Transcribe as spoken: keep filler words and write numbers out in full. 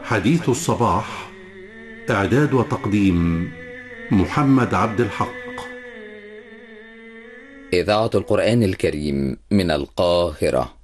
حديث الصباح، إعداد وتقديم محمد عبد الحق. إذاعة القرآن الكريم من القاهرة.